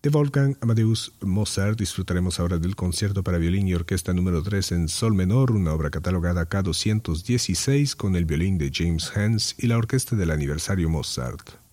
De Wolfgang Amadeus Mozart disfrutaremos ahora del concierto para violín y orquesta número 3 en sol menor, una obra catalogada K216 con el violín de James Hans y la orquesta del aniversario Mozart.